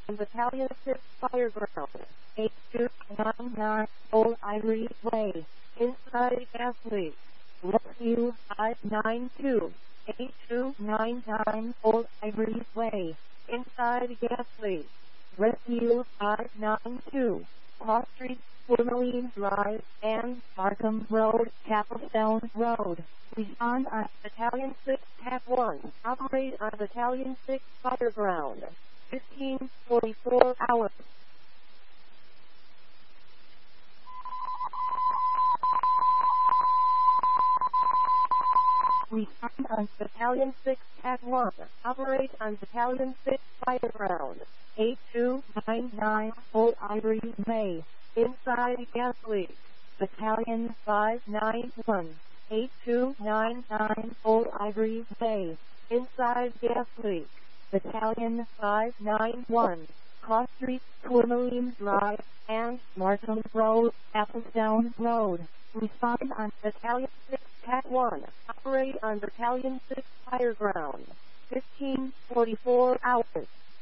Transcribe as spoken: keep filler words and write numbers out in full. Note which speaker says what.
Speaker 1: on Battalion six Fireground, eight two nine nine Old Ivory Way, inside gas leak. Rescue five nine two, eight two nine nine Old Ivory Way, inside gas leak. Rescue five nine two, Cross Street, Tourmaline Drive, and Markham Road, Capelstone Road. Respond on Battalion six Cat one. Operate on Battalion six Fireground. fifteen forty-four hours. Respond on Battalion six Cat one. Operate on Battalion six Fireground. eight two nine nine Old Ivory Way. Inside gas leak. Battalion five nine one. eight two nine nine Old Ivory Way. Inside gas leak. Battalion five nine one. Cross Street, Tourmaline Drive, and Markham Road, Capelstone Road. Respond on Battalion six Cat one. Operate on Battalion six Fireground. fifteen forty-four hours.